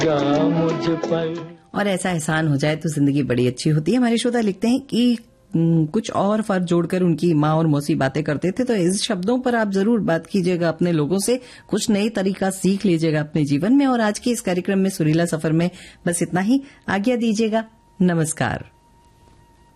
मुझ पर। और ऐसा एहसान हो जाए तो जिंदगी बड़ी अच्छी होती है। हमारे श्रोता लिखते हैं कि कुछ और फर्क जोड़कर उनकी माँ और मौसी बातें करते थे, तो इस शब्दों पर आप जरूर बात कीजिएगा अपने लोगों से, कुछ नई तरीका सीख लीजिएगा अपने जीवन में। और आज के इस कार्यक्रम में सुरीला सफर में बस इतना ही। आज्ञा दीजिएगा। नमस्कार।